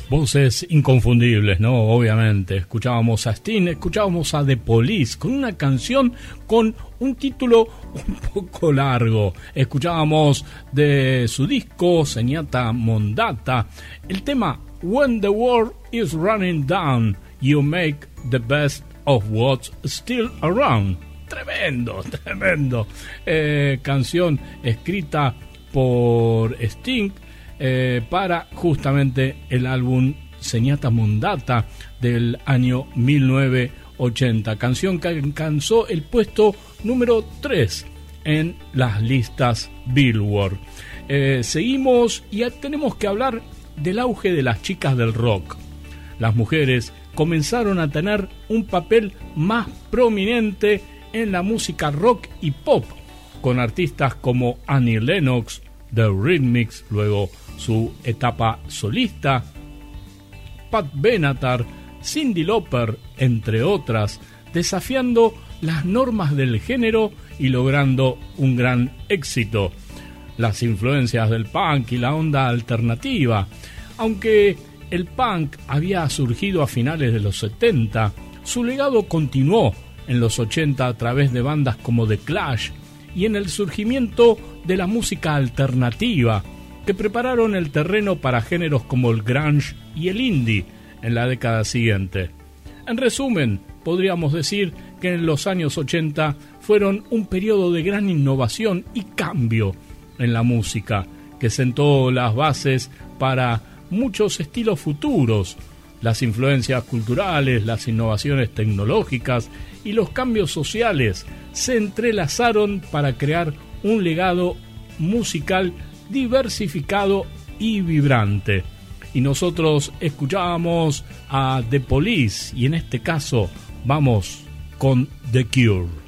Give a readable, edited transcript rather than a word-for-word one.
Voces inconfundibles, ¿no? Obviamente. Escuchábamos a Sting, escuchábamos a The Police con una canción con un título un poco largo. Escuchábamos de su disco Señata Mondata el tema When the World is Running Down, You Make the Best of What's Still Around. Tremendo, tremendo. Canción escrita por Sting para justamente el álbum Señata Mondata del año 1980, canción que alcanzó el puesto número 3 en las listas Billboard. Seguimos y tenemos que hablar del auge de las chicas del rock. Las mujeres comenzaron a tener un papel más prominente en la música rock y pop, con artistas como Annie Lennox, The Rhythmics, luego su etapa solista, Pat Benatar, Cyndi Lauper, entre otras, desafiando las normas del género y logrando un gran éxito. Las influencias del punk y la onda alternativa. Aunque el punk había surgido a finales de los 70, su legado continuó en los 80 a través de bandas como The Clash y en el surgimiento de la música alternativa, que prepararon el terreno para géneros como el grunge y el indie en la década siguiente. En resumen, podríamos decir que en los años 80 fueron un periodo de gran innovación y cambio en la música, que sentó las bases para muchos estilos futuros. Las influencias culturales, las innovaciones tecnológicas y los cambios sociales se entrelazaron para crear un legado musical diversificado y vibrante. Y nosotros escuchábamos a The Police y en este caso vamos con The Cure.